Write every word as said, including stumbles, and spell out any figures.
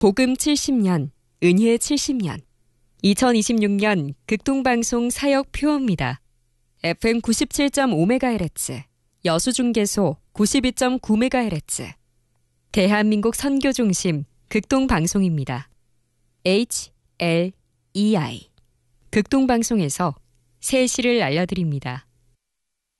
복음 칠십 년, 은혜 칠십 년. 이천이십육 년 극동방송 사역 표어입니다. 에프엠 구십칠 점 오 메가헤르츠, 여수중계소 구십이 점 구 메가헤르츠. 대한민국 선교중심 극동방송입니다. 에이치 엘 이 아이. 극동방송에서 새 시를 알려드립니다.